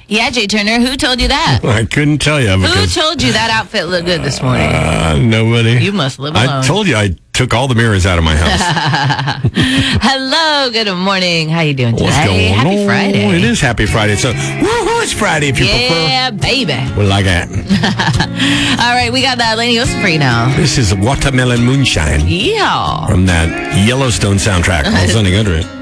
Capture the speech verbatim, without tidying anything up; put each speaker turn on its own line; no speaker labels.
Yeah, Jay Turner, who told you that?
I couldn't tell you.
Who told you that outfit looked good this morning?
Uh, nobody.
You must live alone.
I told you I took all the mirrors out of my house.
Hello, good morning. How you doing today?
What's going
Happy
on?
Friday.
It is Happy Friday. So, woohoo, it's Friday if you
yeah,
prefer.
baby.
Well, like that.
All right, we got that Lenny Wilson for you now.
This is Watermelon Moonshine
Yeah.
from that Yellowstone soundtrack. All Sunny Country.